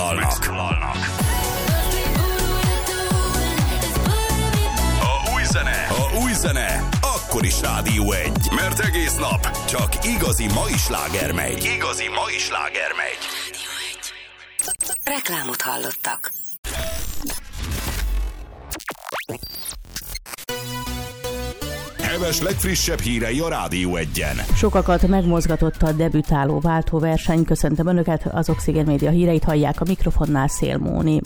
megszólalnak. A új zene akkor is Rádió 1, mert egész nap csak igazi mai sláger megy. Reklámot hallottak. Heves legfrissebb hírei a Rádió 1-en. Sokakat megmozgatott a debütáló váltóverseny. Köszöntöm Önöket, az Oxigén Média híreit hallják, a mikrofonnál Szél Móni.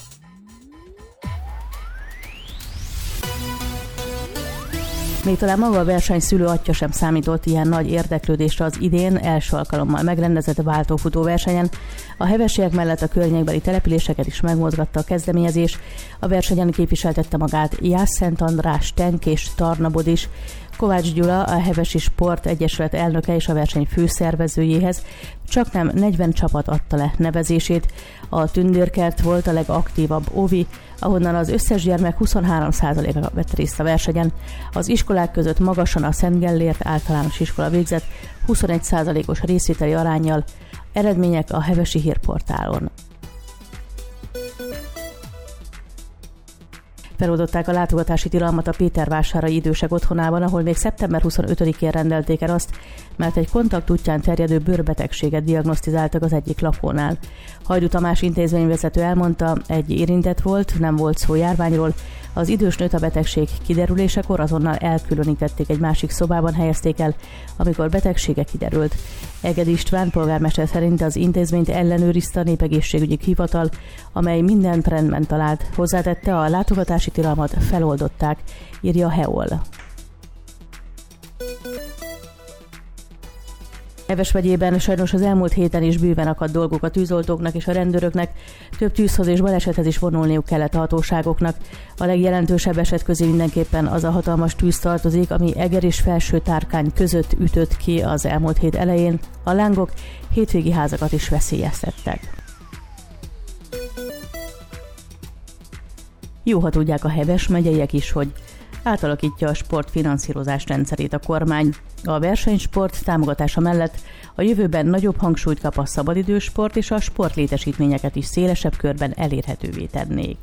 Még talán maga a verseny szülő atya sem számított ilyen nagy érdeklődésre az idén első alkalommal megrendezett váltófutó versenyen. A hevesiek mellett a környékbeli településeket is megmozgatta a kezdeményezés. A versenyen képviseltette magát Jász-Szent András, Tenk és Tarnabod is. Kovács Gyula, a Hevesi Sport Egyesület elnöke és a verseny főszervezőjéhez csaknem 40 csapat adta le nevezését. A Tündérkert volt a legaktívabb ovi, ahonnan az összes gyermek 23%-a vett részt a versenyen. Az iskolák között magasan a Szent Gellért általános iskola végzett 21%-os részvételi aránnyal. Eredmények a Hevesi Hírportálon. Feloldották a látogatási tilalmat a Pétervásárai idősek otthonában, ahol még szeptember 25-én rendelték el azt, mert egy kontakt útján terjedő bőrbetegséget diagnosztizáltak az egyik lakónál. Hajdú Tamás intézményvezető elmondta, egy érintett volt, nem volt szó járványról. Az idős nőt a betegség kiderülésekor azonnal elkülönítették, egy másik szobában helyezték el, amikor betegsége kiderült. Egedi István polgármester szerint az intézményt ellenőrizte a Népegészségügyi Hivatal, amely mindent rendben talált. Hozzátette, a látogatási tilalmat feloldották, írja a Heol. Heves megyében sajnos az elmúlt héten is bőven akadt dolgok a tűzoltóknak és a rendőröknek, több tűzhoz és balesethez is vonulniuk kellett a hatóságoknak. A legjelentősebb eset közé mindenképpen az a hatalmas tűz tartozik, ami Eger és Felső-Tárkány között ütött ki az elmúlt hét elején. A lángok hétvégi házakat is veszélyeztettek. Jó, ha tudják a Heves megyeiek is, hogy átalakítja a sportfinanszírozás rendszerét a kormány. A versenysport támogatása mellett a jövőben nagyobb hangsúlyt kap a szabadidősport, és a sportlétesítményeket is szélesebb körben elérhetővé tennék.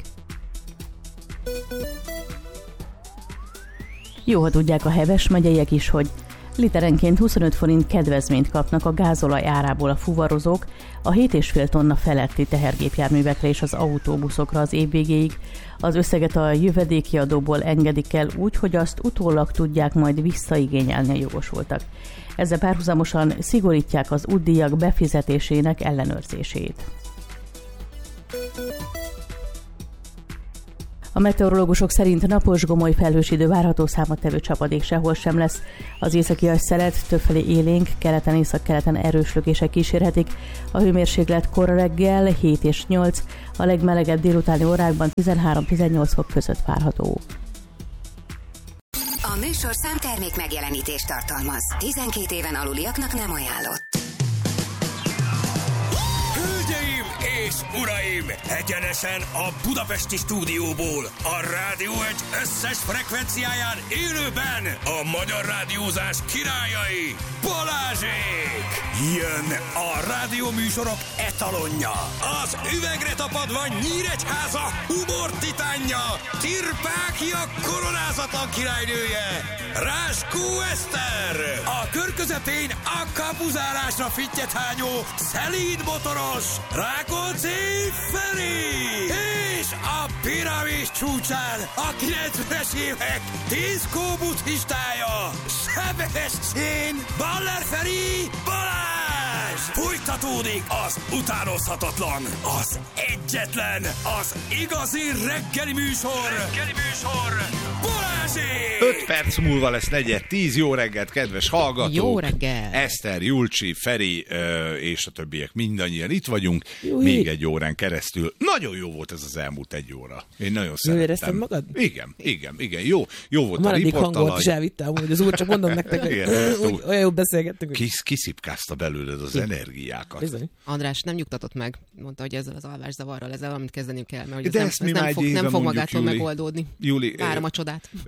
Jó, ha tudják a Heves megyeiek is, hogy literenként 25 forint kedvezményt kapnak a gázolaj árából a fuvarozók a 7,5 tonna feletti tehergépjárművekre és az autóbuszokra az év végéig. Az összeget a jövedéki adóból engedik el úgy, hogy azt utólag tudják majd visszaigényelni a jogosultak. Ezzel párhuzamosan szigorítják az útdíjak befizetésének ellenőrzését. A meteorológusok szerint napos, gomoly felhős idő várható, számottevő csapadék sehol sem lesz. Az északi szelet többfelé élénk, keleten, északkeleten erős lökések kísérhetik. A hőmérséklet kora reggel 7 és 8, a legmelegebb délutáni órákban 13-18 fok között várható. A műsorszám termék megjelenítést tartalmaz. 12 éven aluliaknak nem ajánlott. Hölgyeim és uraim, egyenesen a budapesti stúdióból, a Rádió 1 összes frekvenciáján élőben a magyar rádiózás királyai, Balázsék! Jön a rádióműsorok etalonja, az üvegre tapadva Nyíregyháza humor titánja, Tirpákia koronázatlan királynője, Ráskó Eszter, a kör közepén a kapuzárásra fittyet hányó szelíd motoros Rákóczi Feri, és a piramis csúcsán a 90-es évek diszkó buddhistája, Sebestyén Baller Feri Balázs! Folytatódik az utánozhatatlan, az egyetlen, az igazi reggeli műsor Balázsék! 5 perc múlva lesz 9:10. Jó reggelt, kedves hallgatók! Jó reggel! Eszter, Julcsi, Feri és a többiek mindannyian itt vagyunk. Még egy órán keresztül. Nagyon jó volt ez az elmúlt egy óra. Én nagyon szerettem. Jól érezted magad? Igen. Jó volt a maradék riportalany. hangot is elvittem, hogy az úr, csak mondom nektek, hogy olyan jól beszélgettünk. Kiszipkázta belőled az energiákat. Bizony. András nem nyugtatott meg, mondta, hogy ezzel az alvászavarral ezzel valamit kezdeni kell, mert hogy De ez nem fog magától megoldódni. Júli, várom a csodát.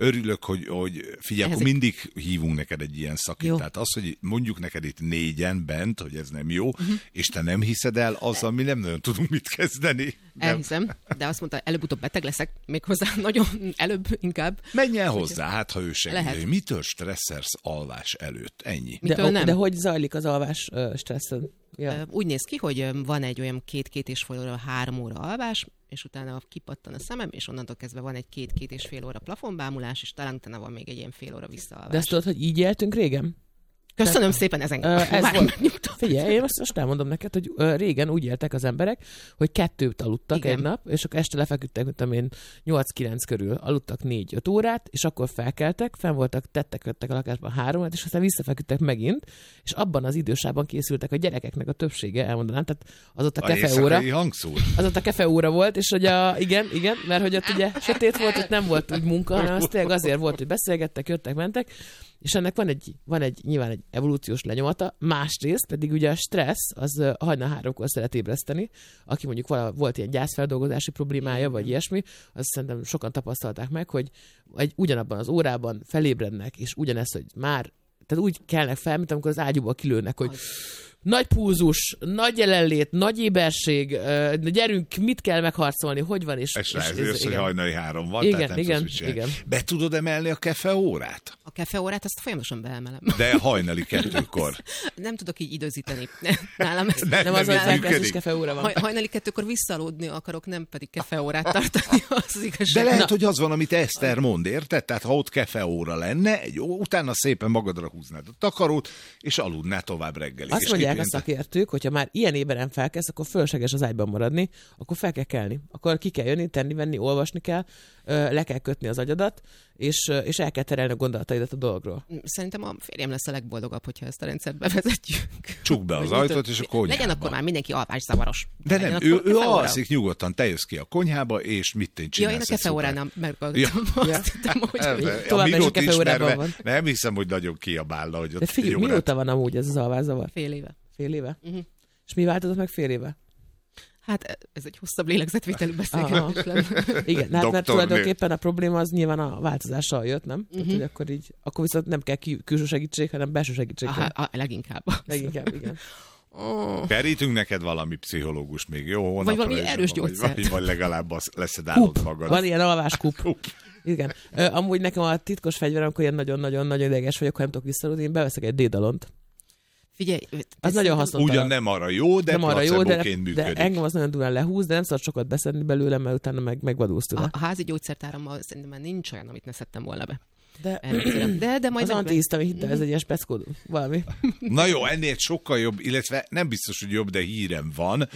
örülök, hogy figyelj, akkor mindig hívunk neked egy ilyen szakit. Tehát az, hogy mondjuk neked itt 4-en bent, hogy ez nem jó, és te nem hiszed el, azzal mi nem nagyon tudunk mit kezdeni. Elhiszem, de azt mondta, előbb-utóbb beteg leszek, méghozzá nagyon előbb inkább. Menj el hozzá, hát ha ő segít. Mitől stresszelsz alvás előtt? Ennyi. De hogy zajlik az alvás stresszen? Ja. Úgy néz ki, hogy van egy olyan 2-2,5 óra, 3 óra alvás, és utána kipattan a szemem, és onnantól kezdve van egy 2-2,5 óra plafonbámulás, és talán utána van még egy ilyen fél óra visszaalvás. De ezt tudod, hogy így éltünk régen? Köszönöm szépen, ezen ez volt. Figyelj, én most elmondom neked, hogy régen úgy éltek az emberek, hogy 2 aludtak egy nap, és akkor este lefeküdtek, mint én 8-9 körül, aludtak 4-5 órát, és akkor felkeltek, fenn voltak, tettek-öttek a lakásban 3 órát, és aztán visszafeküdtek megint, és abban az idősában készültek a gyerekeknek a többsége, elmondanám, tehát az ott a kefeóra. Az ott a kefeóra volt, és hogy igen, mert hogy ott ugye sötét volt, ott nem volt úgy munka, hanem az tényleg azért volt, hogy beszélgettek, jöttek, mentek, és ennek van egy nyilván egy evolúciós lenyomata, másrészt pedig ugye a stressz, az hajnal 3-kor szeret ébreszteni, aki mondjuk volt ilyen gyászfeldolgozási problémája, vagy ilyesmi, azt szerintem sokan tapasztalták meg, hogy ugyanabban az órában felébrednek, és ugyanezt, hogy már, tehát úgy kelnek fel, mint amikor az ágyúból kilőnek, hogy nagy pulzus, nagy jelenlét, nagy éberség, gyerünk, mit kell megharcolni, hogy van, és rájössz, hogy hajnali 3 van, igen, tehát nem igen. Be tudod emelni a kefeórát? A kefeórát azt folyamatosan beemelem. De hajnali 2-kor. Nem tudok így időzíteni. Nálam ez nem az, hogy elkezdős kefeóra van. Hajnali 2-kor visszaludni akarok, nem pedig kefeórát tartani, az igazság. De lehet, hogy az van, amit Eszter mond, érted? Tehát ha ott kefeóra lenne, utána szépen magadra húznád a takarót, és aludnál tovább reggelig. Azt mondják a szakértők, hogyha már ilyen éberen felkelsz, akkor fölösleges az ágyban maradni, akkor fel kell kelni. Akkor ki kell jönni, tenni, venni, olvasni kell, le kell kötni az agyadat, és el kell terelni a gondolataidat a dologról. Szerintem a férjem lesz a legboldogabb, hogyha ezt a rendszert bevezetjük. Csukd be az ajtót, és a konyhába. Legyen akkor már mindenki alvásszavaros. De nem, ő alszik nyugodtan, te jössz ki a konyhába, és mit csinálsz? Ja, én a kefeóránál megragadtam. Azt hittem, hogy tovább is a kefeórában van. Nem hiszem, hogy nagyon kiabálna, hogy ott. De figyelj, mióta van amúgy ez az alvászavar? Fél éve. Fél éve? És mi változott meg fél éve? Hát ez egy hosszabb lélegzetvételű beszélgetés lenne. Igen, mert tulajdonképpen a probléma az nyilván a változással jött, nem? Tehát, hogy akkor viszont nem kell külső segítség, hanem belső segítség. Leginkább, igen. Kerítünk neked valami pszichológus még, jó? Hónapra vagy valami erős gyógyszert. Vagy legalább leszedálod magad. Van ilyen alváskup. Igen. Amúgy nekem a titkos fegyverem, amikor ilyen nagyon-nagyon ideges vagyok, ha nem tudok visszaludni, én beveszek egy D-dalont. Figyelj, az nagyon hasznos. Ugyan nem arra jó, de placebóként működik. De engem az nagyon durán lehúz, de nem szabad sokat beszedni belőle, mert utána megvadulsz tőle. A házi gyógyszertárammal szerintem már nincs olyan, amit ne szedtem volna be. De majd az antihisztami hitte, ez egy ilyen speckódó, valami. Na jó, ennél sokkal jobb, illetve nem biztos, hogy jobb, de hírem van.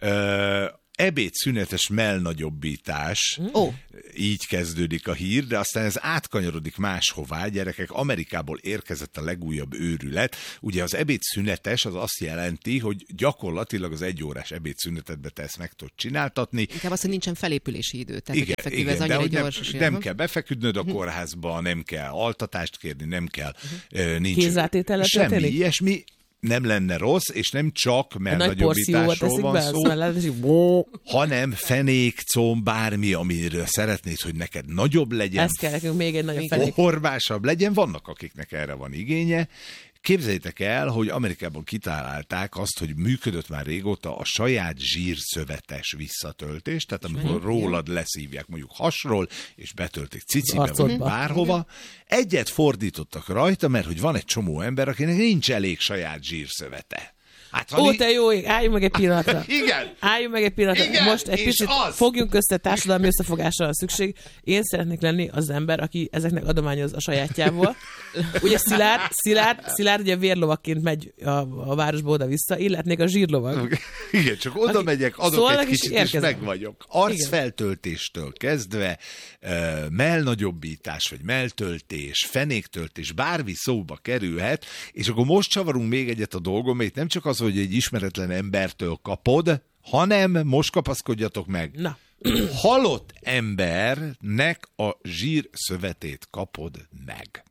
Ebédszünetes mellnagyobbítás, így kezdődik a hír, de aztán ez átkanyarodik máshová. Gyerekek, Amerikából érkezett a legújabb őrület. Ugye az ebédszünetes az azt jelenti, hogy gyakorlatilag az 1 órás ebédszünetedbe te ezt meg tudod csináltatni. Inkább az, hogy nincsen felépülési idő. Tehát, igen, ez de hogy nem kell befeküdnöd a kórházba, nem kell altatást kérni, nem kell, nincs semmi ilyesmi. Nem lenne rossz, és nem csak mellnagyobbításról van szó, hanem fenék, comb, bármi, amiről szeretnéd, hogy neked nagyobb legyen. Ez kell nekünk még egy nagyobb fenék. Horvásabb legyen, vannak akiknek erre van igénye. Képzeljétek el, hogy Amerikában kitalálták azt, hogy működött már régóta a saját zsírszövetes visszatöltés, tehát amikor rólad leszívják mondjuk hasról, és betöltik cicibe, vagy bárhova. Egyet fordítottak rajta, mert hogy van egy csomó ember, akinek nincs elég saját zsírszövete. Hát, te jó ég, álljunk meg egy pillanatra. Igen. Álljunk meg egy pillanatra. Igen, most egy picit fogjunk össze, társadalmi összefogásra van szükség. Én szeretnék lenni az ember, aki ezeknek adományoz a sajátjából. Ugye Szilárd ugye vérlovakként megy a városba oda-vissza, én lehetnék a zsírlovag. Igen, csak oda megyek, adok egy kicsit, és meg vagyok. Arcfeltöltéstől kezdve, mellnagyobbítás, vagy melltöltés, fenéktöltés, bármi szóba kerülhet, és akkor most csavarunk még egyet a dolgom, mert nem csak az, hogy egy ismeretlen embertől kapod, hanem most kapaszkodjatok meg. Na. Halott embernek a zsírszövetét kapod meg.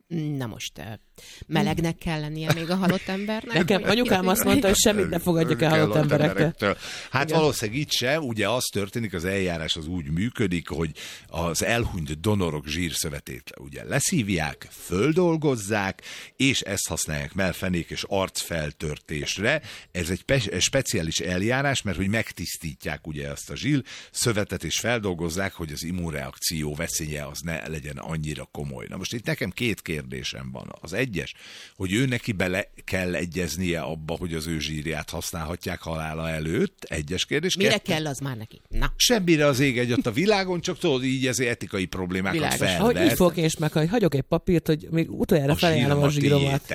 Na most melegnek kell lennie még a halott embernek? Nekem anyukám azt mondta, hogy semmit ne fogadjuk el halott emberektől. Hát igen. Valószínűleg itt se, ugye az történik, az eljárás az úgy működik, hogy az elhunyt donorok zsírszövetét ugye leszívják, földolgozzák, és ezt használják mellfenék és arcfeltörtésre. Ez egy speciális eljárás, mert hogy megtisztítják ugye ezt a zsírszövetet, és feldolgozzák, hogy az immunreakció veszélye az ne legyen annyira komoly. Na most itt nekem két kérdésem van. Az egyes, hogy ő neki bele kell egyeznie abba, hogy az ő zsírját használhatják halála előtt. Egyes kérdés. Mire kell az már neki? Na. Semmire az ég egyet a világon, csak tudod, így ez etikai problémákat felvett. Hogy így fog és meg, hogy hagyok egy papírt, hogy még utoljára felajánlom a zsíromat.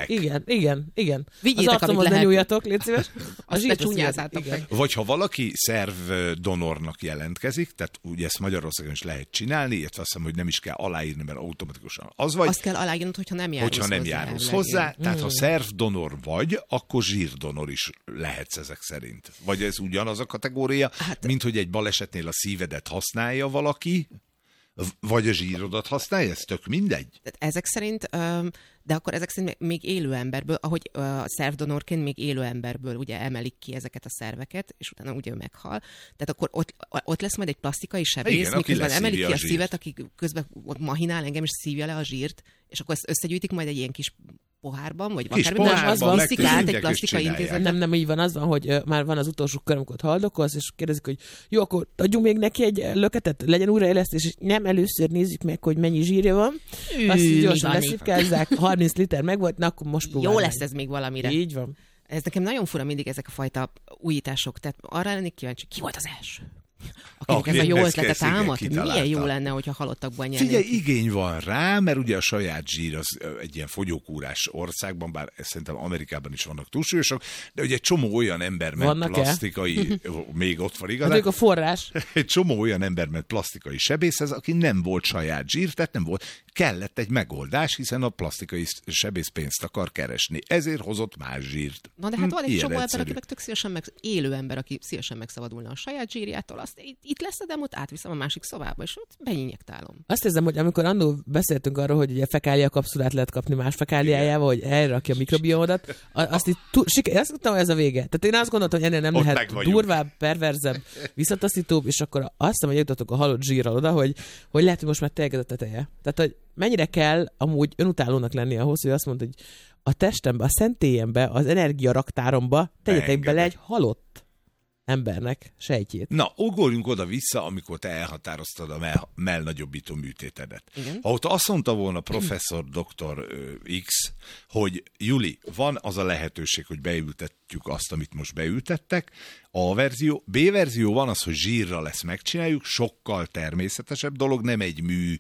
Igen. Vigyétek, az arcomhoz ne nyúljatok, légy szíves. Azt ne csúnyázzátok meg. Vagy ha valaki szervdonornak jelentkezik, tehát ugye ezt Magyarországon is lehet csinálni, illetve azt hiszem, hogy nem is kell aláírni, mert automatikusan az vagy. Azt kell aláírnod, hogyha nem járulsz hozzá. Tehát ha szervdonor vagy, akkor zsírdonor is lehetsz ezek szerint. Vagy ez ugyanaz a kategória, mint hogy egy balesetnél a szívedet használja valaki, vagy a zsírodat használja, ez tök mindegy. Ezek szerint, de akkor ezek szerint még élő emberből, ahogy szervdonorként még élő emberből ugye emelik ki ezeket a szerveket, és utána ugye ő meghal. Tehát akkor ott lesz majd egy plastikai sebész, miközben emelik ki a szívet, aki közben ott mahinál engem, és szívja le a zsírt, és akkor ezt összegyűjtik majd egy ilyen kis pohárban, vagy akármiben, az van szikát, egy plastikai intézetben. Nem így van, az van, hogy már van az utolsó kör, amikor haldokolsz, és kérdezik, hogy jó, akkor adjunk még neki egy löketet, legyen újraélesztés, és nem először nézzük meg, hogy mennyi zsírja van. Azt gyorsan leszipkázzák, 30 liter meg volt, na akkor most próbálj. Jó lesz ez még valamire. Így van. Ez nekem nagyon fura mindig ezek a fajta újítások, tehát arra lennék kíváncsi, ki volt az első? Akinek ez a jó ötlete támad, milyen jó lenne, hogyha halottakban nyernénk. Figyelj, igény van rá, mert ugye a saját zsír az egy ilyen fogyókúrás országban, bár szerintem Amerikában is vannak túlsúlyosok, de ugye egy csomó olyan ember, mert plastikai, még ott van igazán. Hát a forrás. Egy csomó olyan ember, mert plastikai sebészhez, aki nem volt saját zsír, tehát nem volt, kellett egy megoldás, hiszen a plastikai sebész pénzt akar keresni. Ezért hozott más zsírt. Na de hát van egy csomó ember, akinek tök szívesen élő ember, aki szívesen megszabadulna a saját zsírjától, azt itt lesz a demót, átviszem a másik szobába, és ott beinjektálom. Azt érzem, hogy amikor annól beszéltünk arról, hogy ugye fekália kapszulát lehet kapni más fekáliájával, hogy elrakja a mikrobiómat, azt itt azt tudtam, hogy ez a vége. Tehát én azt gondoltam, hogy ennél nem lehet durvább, perverzebb, visszataszítóbb, és akkor azt hiszem, hogy jutottuk a halott zsírral oda, hogy lehet, hogy most már tényleg ez a teteje. Tehát, hogy mennyire kell amúgy önutálónak lenni ahhoz, hogy azt mondod, hogy a testembe, a szentélyembe, az energiaraktáromba tegyetek bele egy halott embernek sejtjét. Na, ugorjunk oda-vissza, amikor te elhatároztad a mellnagyobbító műtétedet. Igen. Ha ott azt mondta volna professzor dr. X, hogy Juli, van az a lehetőség, hogy beültetjük azt, amit most beültettek, A verzió, B verzió van az, hogy zsírra lesz, megcsináljuk, sokkal természetesebb dolog, nem egy mű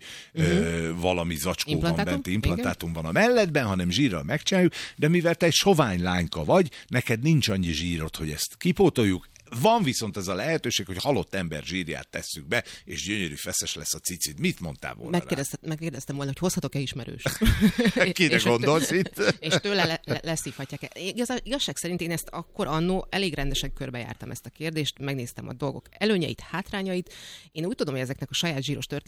valami zacskó van bent, implantátum van a melledben, hanem zsírral megcsináljuk, de mivel te egy sovány lányka vagy, neked nincs annyi zsírod, hogy ezt kipótoljuk. Van viszont ez a lehetőség, hogy halott ember zsírját tesszük be, és gyönyörű feszes lesz a cicid. Mit mondtál volna Megkérdeztem volna, hogy hozhatok-e ismerős. Kire gondolsz itt? És tőle leszívhatják. Igazság szerint én ezt akkor annó elég rendesen körbejártam ezt a kérdést, megnéztem a dolgok előnyeit, hátrányait. Én úgy tudom, hogy ezeknek a saját zsíros